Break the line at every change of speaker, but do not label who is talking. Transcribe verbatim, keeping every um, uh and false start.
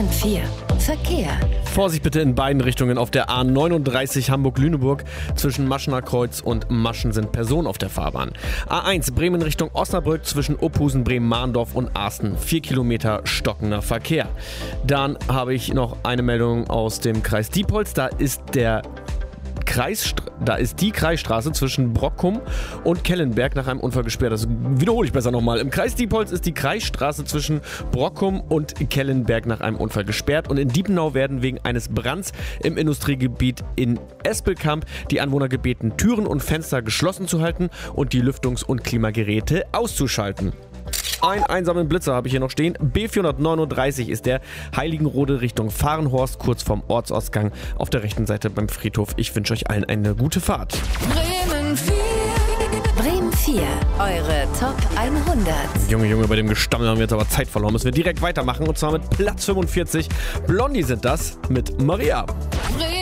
Bremen vier. Verkehr.
Vorsicht bitte in beiden Richtungen auf der A neununddreißig Hamburg-Lüneburg. Zwischen Maschener Kreuz und Maschen sind Personen auf der Fahrbahn. A eins Bremen Richtung Osnabrück zwischen Opusen, Bremen-Mahndorf und Arsten. Vier Kilometer stockender Verkehr. Dann habe ich noch eine Meldung aus dem Kreis Diepholz. Da ist der Kreisstra- da ist die Kreisstraße zwischen Brockum und Kellenberg nach einem Unfall gesperrt. Das wiederhole ich besser nochmal. Im Kreis Diepholz ist die Kreisstraße zwischen Brockum und Kellenberg nach einem Unfall gesperrt. Und in Diepenau werden wegen eines Brands im Industriegebiet in Espelkamp die Anwohner gebeten, Türen und Fenster geschlossen zu halten und die Lüftungs- und Klimageräte auszuschalten. Einen einsamen Blitzer habe ich hier noch stehen. B vierhundertneununddreißig ist der Heiligenrode Richtung Fahrenhorst, kurz vorm Ortsausgang auf der rechten Seite beim Friedhof. Ich wünsche euch allen eine gute Fahrt.
Bremen vier. Bremen vier. Eure Top hundert.
Junge, Junge, bei dem Gestammel haben wir jetzt aber Zeit verloren. Müssen wir direkt weitermachen und zwar mit Platz fünfundvierzig. Blondie sind das mit Maria.
Bremen